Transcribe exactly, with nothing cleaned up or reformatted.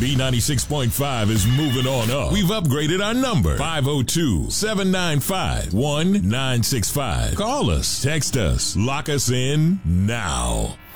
B ninety-six point five is moving on up. We've upgraded our number. five oh two, seven nine five, one nine six five. Call us, text us, lock us in now.